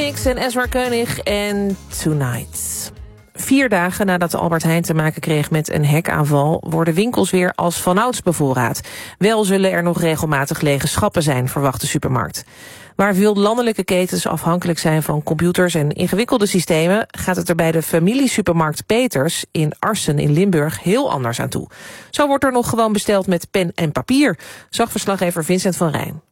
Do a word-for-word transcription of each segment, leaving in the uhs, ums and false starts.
Phoenix en Ezra Koenig en Tonight. Vier dagen nadat Albert Heijn te maken kreeg met een hackaanval, worden winkels weer als vanouds bevoorraad. Wel zullen er nog regelmatig lege schappen zijn, verwacht de supermarkt. Waar veel landelijke ketens afhankelijk zijn van computers en ingewikkelde systemen, gaat het er bij de familiesupermarkt Peters in Arsen in Limburg heel anders aan toe. Zo wordt er nog gewoon besteld met pen en papier, zag verslaggever Vincent van Rijn.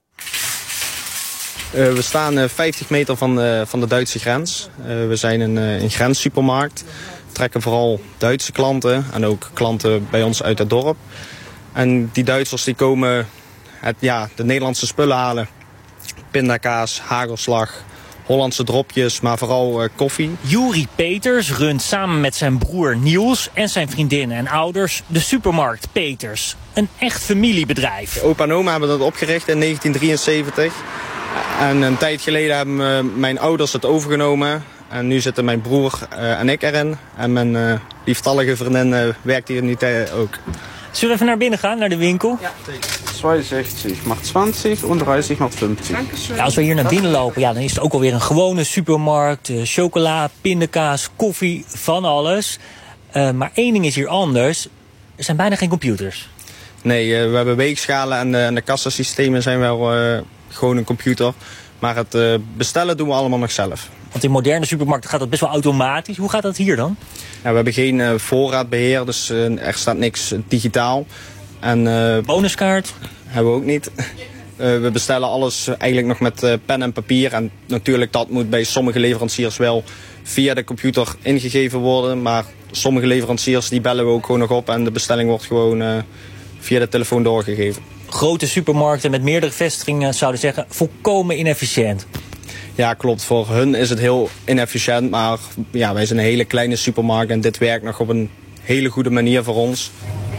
Uh, we staan uh, vijftig meter van, uh, van de Duitse grens. Uh, we zijn een, uh, een grenssupermarkt. We trekken vooral Duitse klanten en ook klanten bij ons uit het dorp. En die Duitsers die komen het, ja, de Nederlandse spullen halen. Pindakaas, hagelslag, Hollandse dropjes, maar vooral uh, koffie. Juri Peters runt samen met zijn broer Niels en zijn vriendinnen en ouders de supermarkt Peters. Een echt familiebedrijf. Opa en oma hebben dat opgericht in negentien drieënzeventig. En een tijd geleden hebben mijn ouders het overgenomen. En nu zitten mijn broer uh, en ik erin. En mijn uh, lieftallige vriendin uh, werkt hier nu ook. Zullen we even naar binnen gaan, naar de winkel? Ja, zeker. tweeënzestig macht twintig en dertig macht vijftig. Ja, als we hier naar binnen lopen, ja, dan is het ook alweer een gewone supermarkt. Uh, chocola, pindakaas, koffie, van alles. Uh, maar één ding is hier anders. Er zijn bijna geen computers. Nee, uh, we hebben weegschalen en de, en de kassasystemen zijn wel uh, gewoon een computer. Maar het uh, bestellen doen we allemaal nog zelf. Want in moderne supermarkten gaat dat best wel automatisch. Hoe gaat dat hier dan? Ja, we hebben geen uh, voorraadbeheer, dus uh, er staat niks digitaal. En, uh, bonuskaart? Hebben we ook niet. Uh, we bestellen alles eigenlijk nog met uh, pen en papier. En natuurlijk, dat moet bij sommige leveranciers wel via de computer ingegeven worden. Maar sommige leveranciers die bellen we ook gewoon nog op en de bestelling wordt gewoon uh, via de telefoon doorgegeven. Grote supermarkten met meerdere vestigingen zouden zeggen volkomen inefficiënt. Ja, klopt. Voor hun is het heel inefficiënt. Maar ja, wij zijn een hele kleine supermarkt en dit werkt nog op een hele goede manier voor ons.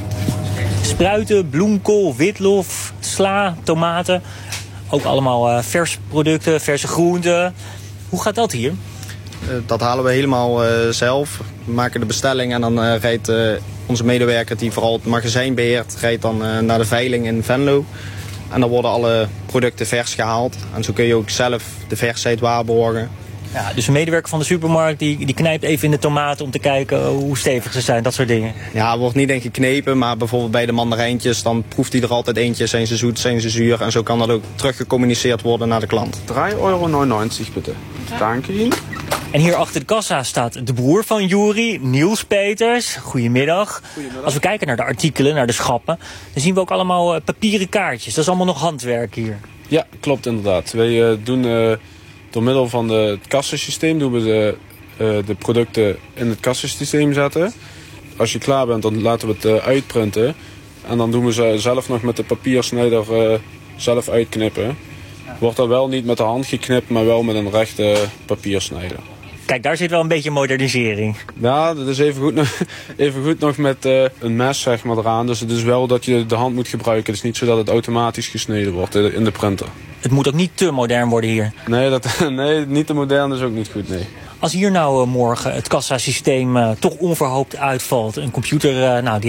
Spruiten, bloemkool, witlof, sla, tomaten. Ook allemaal uh, verse producten, verse groenten. Hoe gaat dat hier? Uh, dat halen we helemaal uh, zelf. We maken de bestelling en dan uh, rijdt uh, onze medewerker die vooral het magazijn beheert, rijdt dan uh, naar de veiling in Venlo. En dan worden alle producten vers gehaald. En zo kun je ook zelf de versheid waarborgen. Ja, dus een medewerker van de supermarkt die, die knijpt even in de tomaten om te kijken hoe stevig ze zijn, dat soort dingen. Ja, wordt niet denk ik geknepen, maar bijvoorbeeld bij de mandarijntjes, dan proeft hij er altijd eentje. Zijn ze zoet, zijn ze zuur? En zo kan dat ook teruggecommuniceerd worden naar de klant. drie euro negenennegentig bitte. Dank je. En hier achter de kassa staat de broer van Juri, Niels Peters. Goedemiddag. Goedemiddag. Als we kijken naar de artikelen, naar de schappen, dan zien we ook allemaal uh, papieren kaartjes. Dat is allemaal nog handwerk hier. Ja, klopt inderdaad. Wij uh, doen uh, door middel van de, het kassasysteem doen we de, uh, de producten in het kassasysteem zetten. Als je klaar bent, dan laten we het uh, uitprinten. En dan doen we ze zelf nog met de papiersnijder uh, zelf uitknippen. Wordt dan wel niet met de hand geknipt, maar wel met een rechte papiersnijder. Kijk, daar zit wel een beetje modernisering. Ja, dat is even goed nog, even goed nog met uh, een mes zeg maar eraan. Dus het is wel dat je de hand moet gebruiken. Het is niet zo dat het automatisch gesneden wordt in de printer. Het moet ook niet te modern worden hier. Nee, dat, nee niet te modern is ook niet goed, nee. Als hier nou uh, morgen het kassasysteem uh, toch onverhoopt uitvalt, een computer uh, nou, die